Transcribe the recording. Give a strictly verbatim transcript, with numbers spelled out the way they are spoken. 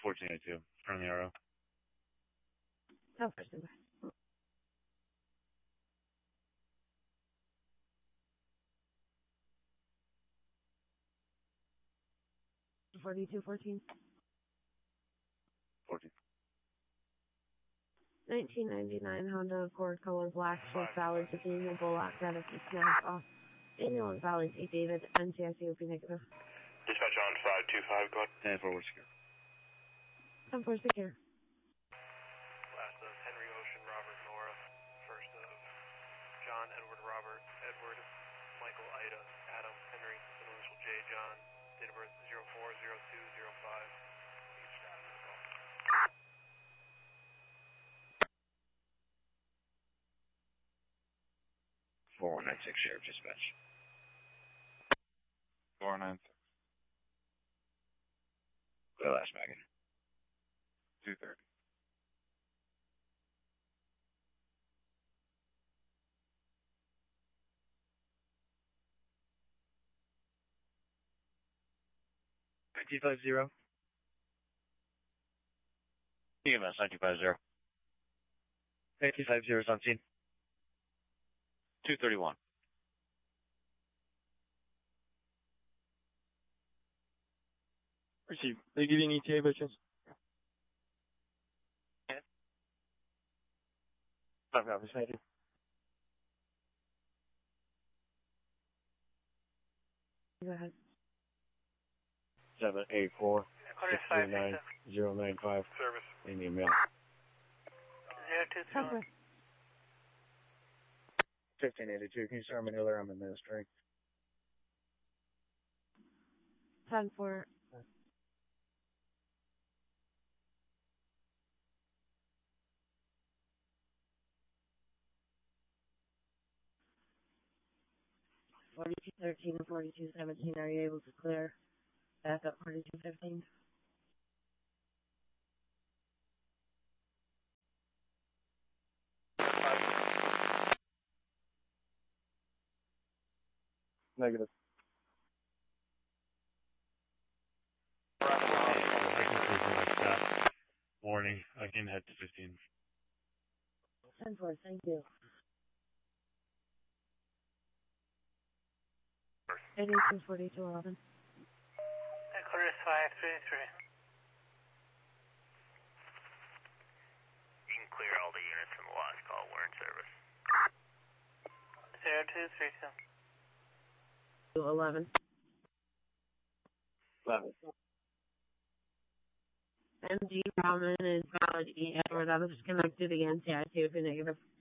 fourteen eighty-two, friendly R O. Oh, first and back. forty-two fourteen. fourteen. nineteen ninety-nine Honda Accord color black with valid to Daniel Bullock out of the snap off. Daniel and Valley Saint David, N C I C O P negative. Dispatch on five two five, go ahead. And forward secure. ten four secure. Last of Henry Ocean, Robert Nora. First of John, Edward, Robert, Edward, Michael, Ida, Adam, Henry, middle initial J, John, date of birth zero four zero two zero five. Each status is call. four one nine six, Sheriff Dispatch. four nine six. Go last wagon. two thirty. nineteen fifty. E M S nineteen fifty. nineteen fifty is on scene. two thirty-one. Receive. They give you an E T A by chance? Yeah. Five copies, thank you. Go ahead. seven eight four six three nine zero nine five. Service. In the email. zero two three one. fifteen eighty-two. Can you start Manila? I'm administering. ten four. forty-two thirteen and forty-two seventeen, are you able to clear back up forty-two fifteen? Negative. Warning, I can head to fifteen. ten four, thank you. eighty-two forty-two eleven. Headquarters five three three. You can clear all the units from the last call. We're in service. zero two three two. eleven. eleven. M G Raman is valid E Edward. I was connected again. C I C O P negative.